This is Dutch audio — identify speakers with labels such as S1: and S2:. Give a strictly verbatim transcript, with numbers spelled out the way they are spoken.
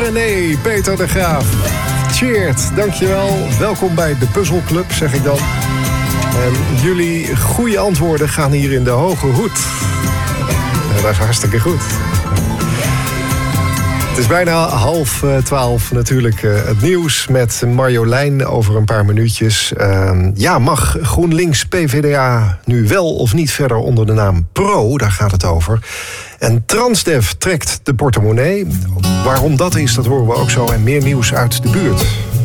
S1: René, Peter de Graaf. Cheert, dankjewel. Welkom bij de Puzzelclub, zeg ik dan. En jullie goede antwoorden gaan hier in de hoge hoed. Ja, dat is hartstikke goed. Het is bijna half uh, twaalf natuurlijk uh, het nieuws met Marjolein over een paar minuutjes. Uh, ja, mag GroenLinks P V D A nu wel of niet verder onder de naam Pro? Daar gaat het over. En Transdev trekt de portemonnee. Waarom dat is, dat horen we ook zo. En meer nieuws uit de buurt.